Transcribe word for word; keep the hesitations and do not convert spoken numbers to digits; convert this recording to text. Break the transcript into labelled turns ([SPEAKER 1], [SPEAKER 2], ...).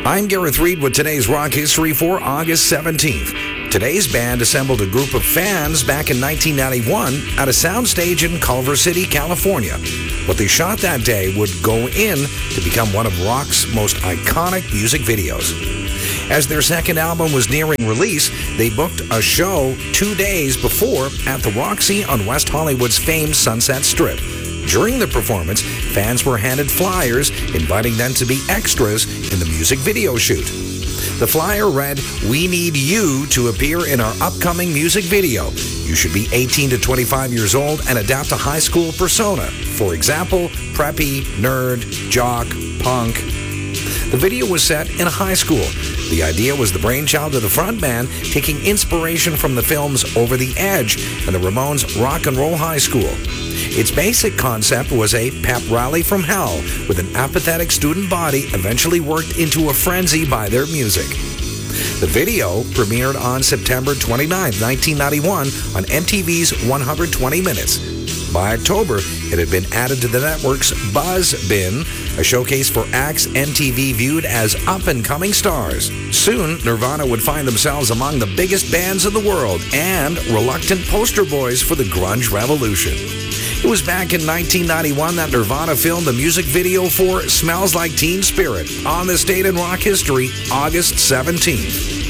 [SPEAKER 1] I'm Gareth Reed with today's rock history for August seventeenth. Today's band assembled a group of fans back in nineteen ninety-one at a soundstage in Culver City, California. What they shot that day would go in to become one of rock's most iconic music videos. As their second album was nearing release, they booked a show two days before at the Roxy on West Hollywood's famed Sunset Strip. During the performance, fans were handed flyers inviting them to be extras in the music video shoot. The flyer read, "We need you to appear in our upcoming music video. You should be eighteen to twenty-five years old and adapt a high school persona. For example, preppy, nerd, jock, punk." The video was set in a high school. The idea was the brainchild of the frontman, taking inspiration from the films Over the Edge and the Ramones' Rock and Roll High School. Its basic concept was a pep rally from hell, with an apathetic student body eventually worked into a frenzy by their music. The video premiered on September twenty-ninth, nineteen ninety-one on M T V's one hundred twenty minutes. By October, it had been added to the network's Buzz Bin, a showcase for acts M T V viewed as up-and-coming stars. Soon, Nirvana would find themselves among the biggest bands in the world and reluctant poster boys for the grunge revolution. It was back in nineteen ninety-one that Nirvana filmed the music video for Smells Like Teen Spirit on this date in rock history, August seventeenth.